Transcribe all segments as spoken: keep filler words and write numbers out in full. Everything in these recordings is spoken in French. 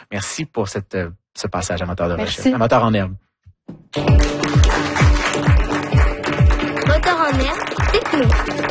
Merci pour cette, ce passage amateur de Merci. recherche. Amateur en herbe. Moteur en herbe, techno.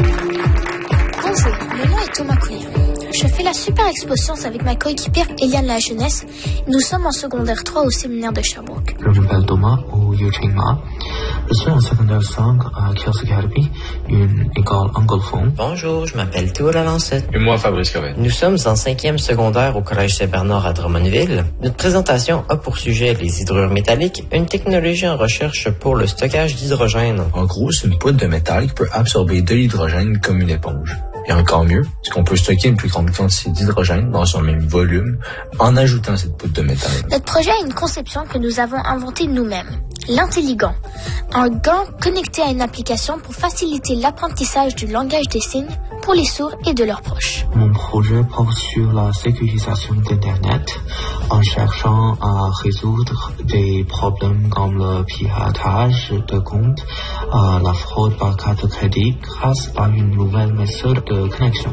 Bonjour, mon nom est Thomas Couillard. Je fais la super expo science avec ma coéquipière Eliane La Jeunesse. Nous sommes en secondaire trois au séminaire de Sherbrooke. Je m'appelle Thomas ou Yuching Ma. Je suis en secondaire cinq à Kiosk Academy, une école anglophone. Bonjour, je m'appelle Théo Lalancette. Et moi, Fabrice Corret. Nous sommes en cinquième secondaire au Collège Saint-Bernard à Drummondville. Notre présentation a pour sujet les hydrures métalliques, une technologie en recherche pour le stockage d'hydrogène. En gros, c'est une poudre de métal qui peut absorber de l'hydrogène comme une éponge. Et encore mieux, c'est qu'on peut stocker une plus grande quantité d'hydrogène dans son même volume en ajoutant cette poudre de métal. Notre projet a une conception que nous avons inventée nous-mêmes. L'intelligant. Un gant connecté à une application pour faciliter l'apprentissage du langage des signes pour les sourds et de leurs proches. Mon projet porte sur la sécurisation d'Internet en cherchant à résoudre des problèmes comme le piratage de comptes, euh, la fraude par carte de crédit grâce à une nouvelle méthode de connexion.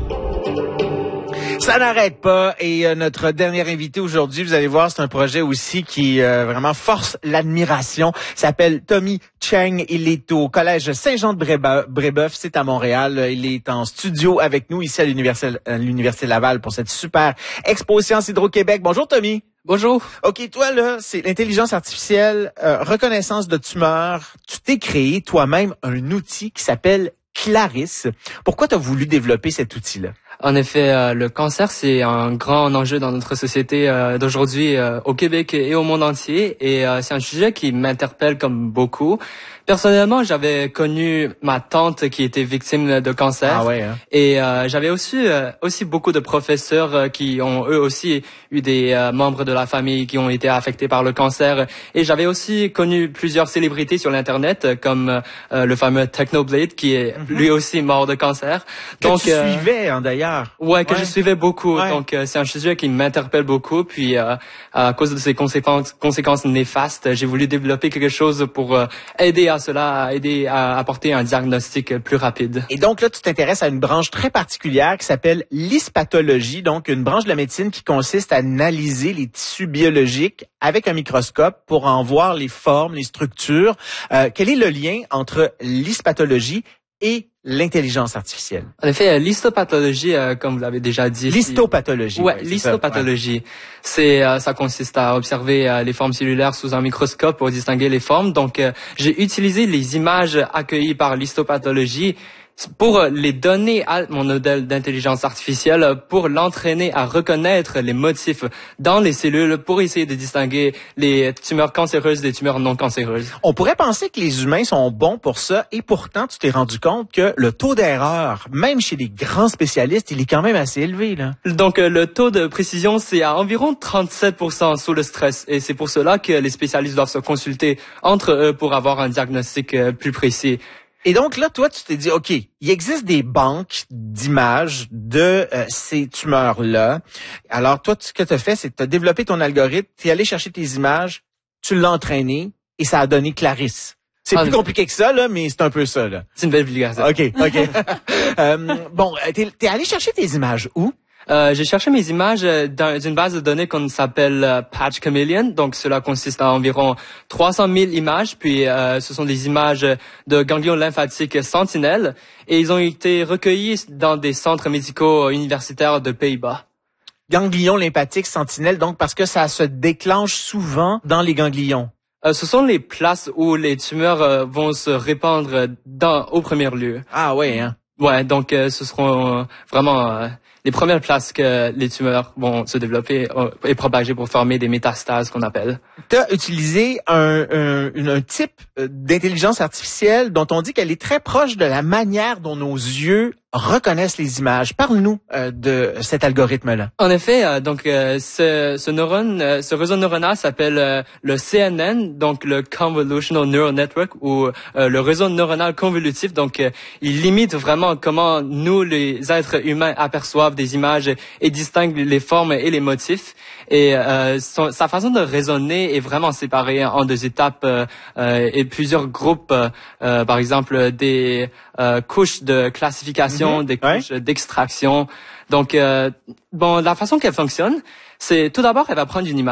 Ça n'arrête pas et euh, notre dernier invité aujourd'hui, vous allez voir, c'est un projet aussi qui euh, vraiment force l'admiration. Il s'appelle Tommy Cheng. Il est au collège Saint-Jean-de-Brébeuf, c'est à Montréal. Il est en studio avec nous ici à l'université, à l'université Laval pour cette super expo Sciences Hydro-Québec. Bonjour Tommy. Bonjour. OK, toi là, c'est l'intelligence artificielle, euh, reconnaissance de tumeurs. Tu t'es créé toi-même un outil qui s'appelle Clarisse. Pourquoi tu as voulu développer cet outil-là? En effet, euh, le cancer, c'est un grand enjeu dans notre société euh, d'aujourd'hui, euh, au Québec et au monde entier. Et euh, c'est un sujet qui m'interpelle comme beaucoup. Personnellement, j'avais connu ma tante qui était victime de cancer. Ah ouais, hein? Et euh, j'avais aussi euh, aussi beaucoup de professeurs euh, qui ont eux aussi eu des euh, membres de la famille qui ont été affectés par le cancer. Et j'avais aussi connu plusieurs célébrités sur l'internet, euh, comme euh, le fameux Technoblade qui est mm-hmm. lui aussi mort de cancer. Que Donc, tu euh, suivais hein, d'ailleurs. Ouais, que ouais. je suivais beaucoup. Ouais. Donc euh, c'est un sujet qui m'interpelle beaucoup. Puis euh, à cause de ces conséquences conséquences néfastes, j'ai voulu développer quelque chose pour euh, aider à cela, à aider à apporter un diagnostic plus rapide. Et donc là, tu t'intéresses à une branche très particulière qui s'appelle l'hispathologie, donc une branche de la médecine qui consiste à analyser les tissus biologiques avec un microscope pour en voir les formes, les structures. Euh, quel est le lien entre l'hispathologie et l'intelligence artificielle? En effet, l'histopathologie, euh, comme vous l'avez déjà dit. L'histopathologie. Ouais, oui, l'histopathologie. Ouais. C'est, euh, ça consiste à observer euh, les formes cellulaires sous un microscope pour distinguer les formes. Donc, euh, j'ai utilisé les images accueillies par l'histopathologie pour les donner à mon modèle d'intelligence artificielle, pour l'entraîner à reconnaître les motifs dans les cellules pour essayer de distinguer les tumeurs cancéreuses des tumeurs non cancéreuses. On pourrait penser que les humains sont bons pour ça et pourtant, tu t'es rendu compte que le taux d'erreur, même chez les grands spécialistes, il est quand même assez élevé, là. Donc, le taux de précision, c'est à environ trente-sept pour cent sous le stress et c'est pour cela que les spécialistes doivent se consulter entre eux pour avoir un diagnostic plus précis. Et donc là, toi, tu t'es dit, OK, il existe des banques d'images de euh, ces tumeurs-là. Alors, toi, ce que tu as fait, c'est que tu as développé ton algorithme, tu es allé chercher tes images, tu l'as entraîné et ça a donné Clarisse. C'est ah, plus compliqué que ça, là, mais c'est un peu ça, là. C'est une belle vulgarisation. OK, OK. euh, bon, t'es, t'es allé chercher tes images où? Euh, j'ai cherché mes images dans une base de données qu'on s'appelle euh, Patch Chameleon. Donc, cela consiste à environ trois cent mille images. Puis, euh, ce sont des images de ganglions lymphatiques sentinelles. Et ils ont été recueillis dans des centres médicaux universitaires de Pays-Bas. Ganglions lymphatiques sentinelles, donc parce que ça se déclenche souvent dans les ganglions. Euh, ce sont les places où les tumeurs euh, vont se répandre dans, au premier lieu. Ah ouais, hein? Ouais, donc euh, ce seront euh, vraiment euh, les premières places que les tumeurs vont se développer euh, et propager pour former des métastases qu'on appelle. Tu as utilisé un, un, un type d'intelligence artificielle dont on dit qu'elle est très proche de la manière dont nos yeux reconnaissent les images. Parle-nous euh, de cet algorithme-là. En effet, euh, donc euh, ce, ce neurone, euh, ce réseau neuronal s'appelle euh, le C N N, donc le Convolutional Neural Network ou euh, le réseau neuronal convolutif. Donc, euh, il limite vraiment comment nous, les êtres humains, aperçoivent des images et distinguent les formes et les motifs. Et euh, son, sa façon de raisonner est vraiment séparée en deux étapes euh, euh, et plusieurs groupes, euh, euh, par exemple des euh, couches de classification, mm-hmm. des couches ouais. d'extraction. Donc, euh, bon, la façon qu'elle fonctionne, c'est tout d'abord, elle va prendre une image.